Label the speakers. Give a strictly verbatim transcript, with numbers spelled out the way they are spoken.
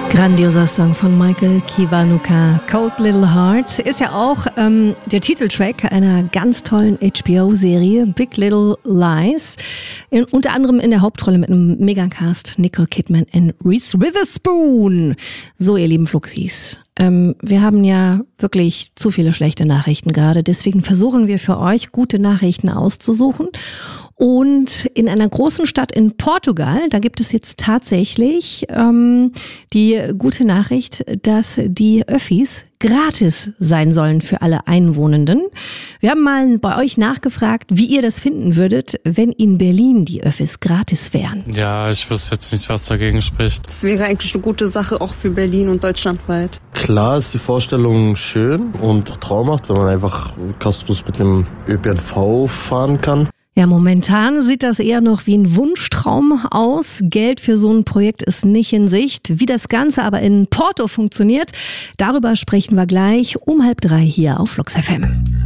Speaker 1: Grandioser Song von Michael Kiwanuka. Cold Little Hearts ist ja auch ähm, der Titeltrack einer ganz tollen H B O-Serie, Big Little Lies. In, unter anderem in der Hauptrolle mit einem Megacast, Nicole Kidman und Reese Witherspoon. So, ihr lieben Fluxis. Ähm, wir haben ja wirklich zu viele schlechte Nachrichten gerade. Deswegen versuchen wir für euch, gute Nachrichten auszusuchen. Und in einer großen Stadt in Portugal, da gibt es jetzt tatsächlich ähm, die gute Nachricht, dass die Öffis gratis sein sollen für alle Einwohnenden. Wir haben mal bei euch nachgefragt, wie ihr das finden würdet, wenn in Berlin die Öffis gratis wären.
Speaker 2: Ja, ich wüsste jetzt nicht, was dagegen spricht.
Speaker 3: Das wäre eigentlich eine gute Sache auch für Berlin und deutschlandweit.
Speaker 4: Klar ist die Vorstellung schön und traumhaft, wenn man einfach kostenlos mit dem Ö P N V fahren kann.
Speaker 1: Ja, momentan sieht das eher noch wie ein Wunschtraum aus. Geld für so ein Projekt ist nicht in Sicht. Wie das Ganze aber in Porto funktioniert, darüber sprechen wir gleich um halb drei hier auf Flux F M.